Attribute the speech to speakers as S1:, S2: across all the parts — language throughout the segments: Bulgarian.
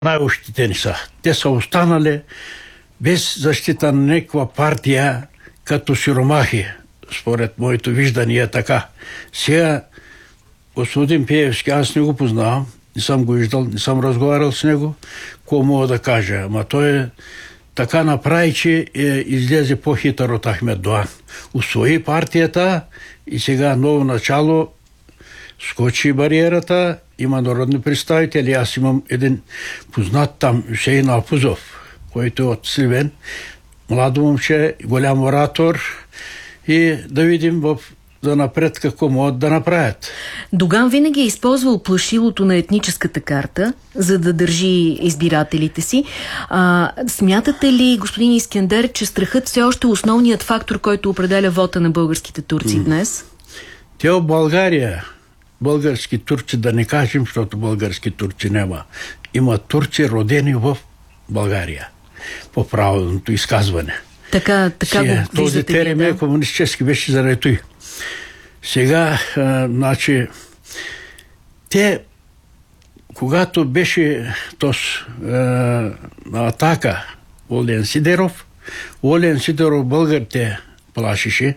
S1: най-ощетени са. Те са останали без защита на някаква партия като сиромахи, според моето виждане е така. Сега господин Пеевски, аз не го познавам, не съм го виждал, не съм разговарял с него, какво мога да кажа. Ама той така направи, че излезе по-хитър от Ахмед Доан. Усвои партията и сега ново начало, скочи бариерата, има народни представители. Аз имам един познат там, Юсейн Апузов, който е от Сливен, младо момче, голям оратор, и да видим за напред какво могат да направят.
S2: Доган винаги е използвал плашилото на етническата карта, за да държи избирателите си. Смятате ли, господин Искендер, че страхът все още е основният фактор, който определя вота на българските турци днес?
S1: Те в България, български турци, да не кажем, защото български турци няма. Има турци родени в България, по правилното изказване.
S2: Така го
S1: този термин е комунистически, беше заради той. Сега, значи, те, когато беше на атака Волен Сидеров българите плашеше,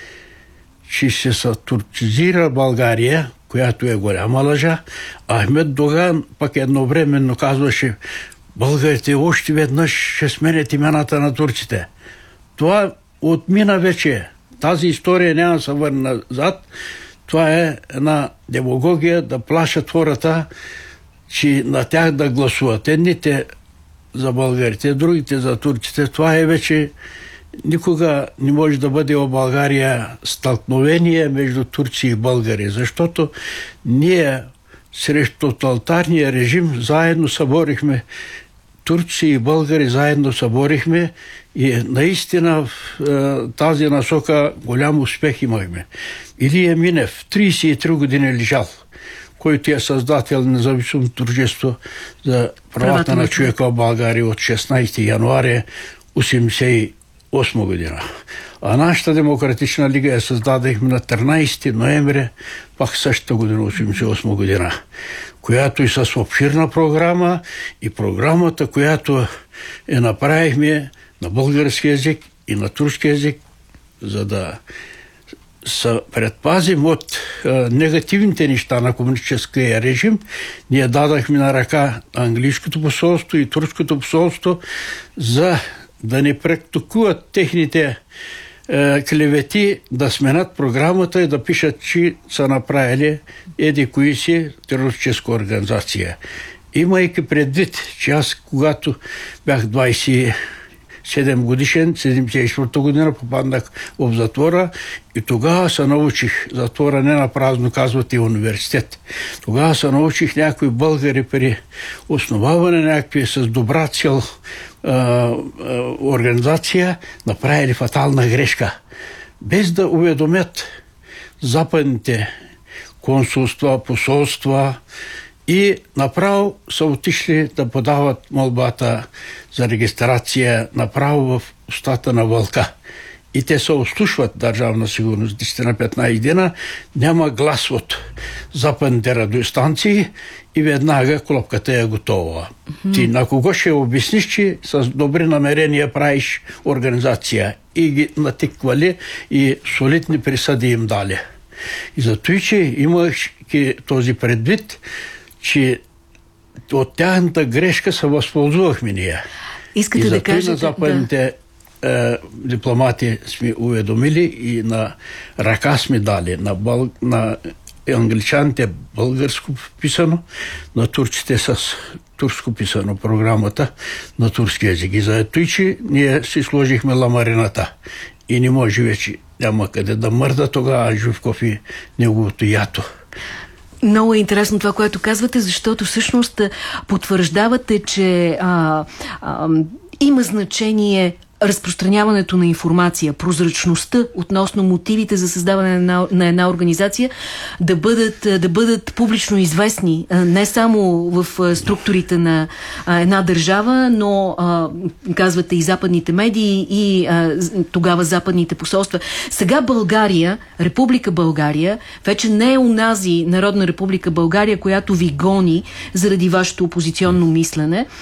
S1: че ще се турцизира България, която е голяма лъжа. Ахмед Доган пък едновременно казваше: българите още веднъж ще сменят имената на турците. Това отмина вече. Тази история няма да се върне назад. Това е една демагогия да плашат хората, че на тях да гласуват. Едните за българите, другите за турците. Това е вече никога не може да бъде в България стълкновение между турци и българи, защото ние срещу тоталитарния режим заедно съборихме, турци и българи заедно съборихме, и наистина в тази насока голям успех имахме. Илия Минев 33 години лежал, който е създател на независимото дружество за правата на човека в България от 16 януари 1988 година. А нашата демократична лига я създадахме на 13 ноември, пак същата година, 1988 година, която и с обширна програма, и програмата, която направихме на български език и на турски език, за да се предпазим от негативните неща на комунистическия режим. Ние дадахме на ръка английското посолство и турското посолство, за да не практикуват техните клевети, да сменят програмата и да пишат, че са направили еди кои си терористическа организация. Имайки предвид, че аз, когато бях 27 годишен, 74 година, попаднах в затвора и тогава се научих, затвора не на празно казват и университет, тогава се научих някои българи при основаване някакви с добра цел организация направили фатална грешка. Без да уведомят западните консулства, посолства, и направо са отишли да подават молбата за регистрация направо в устата на вълка. И те се ослушват Държавна сигурност 10 на 15 дена, няма глас от западните радиостанции и веднага клопката е готова. Ти на кого ще обясниш, че с добри намерения правиш организация, и ги натиквали и солидни присъди им дали. И зато, че имах този предвид, че от тяхната грешка се възползвахме ние.
S2: Искате да кажете,
S1: на западните дипломати сме уведомили и на ръка сме дали. На англичаните българско писано, на турците с турско писано програмата на турски език. И заето, че ние си сложихме ламарината. И не може вече, няма къде да мърда тогава Живков и неговото ято.
S2: Много е интересно това, което казвате, защото всъщност потвърждавате, че има значение разпространяването на информация, прозрачността относно мотивите за създаване на една организация да бъдат публично известни не само в структурите на една държава, но казвате и западните медии, и тогава западните посолства. Сега България, Република България, вече не е унази Народна република България, която ви гони заради вашето опозиционно мислене.